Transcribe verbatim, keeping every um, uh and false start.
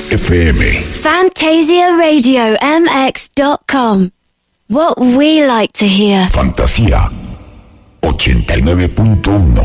F M. Fantasia Radio M X dot com. What we like to hear. Fantasía ochenta y nueve punto uno.